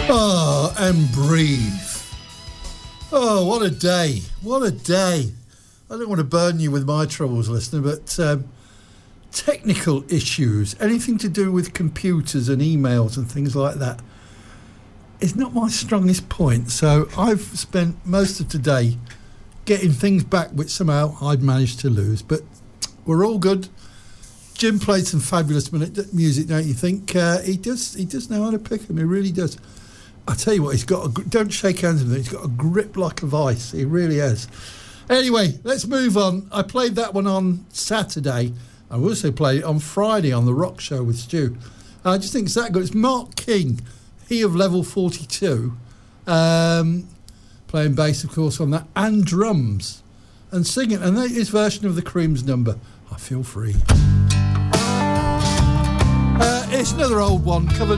Oh, and breathe. Oh, what a day. What a day. I don't want to burn you with my troubles, listener, but technical issues, anything to do with computers and emails and things like that, is not my strongest point. So I've spent most of today getting things back which somehow I'd managed to lose. But we're all good. Jim played some fabulous music, don't you think? He does know how to pick them. He really does. I tell you what, he's got don't shake hands with him. He's got a grip like a vice. He really has. Anyway, let's move on. I played that one on Saturday. I also played it on Friday on the Rock Show with Stu. I just think it's that good. It's Mark King, he of Level 42, playing bass, of course, on that, and drums, and singing. And that is version of the Cream's number, I Feel Free. It's another old one, covered